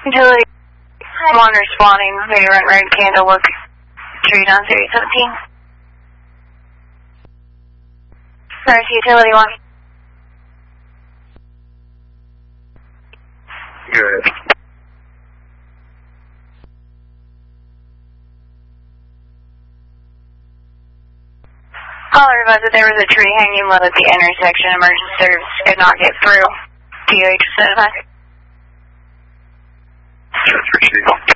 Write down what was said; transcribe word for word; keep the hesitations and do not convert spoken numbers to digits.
Utility one responding, they run red candle, look street on Series seventeen. First utility one. Good. Caller advised that there was a tree hanging low at the intersection. Emergency service could not get through. D H certified. That's for Chief.